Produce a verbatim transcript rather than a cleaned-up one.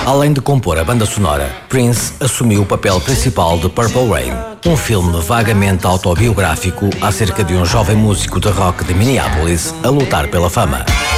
Além de compor a banda sonora, Prince assumiu o papel principal de Purple Rain, um filme vagamente autobiográfico acerca de um jovem músico de rock de Minneapolis a lutar pela fama.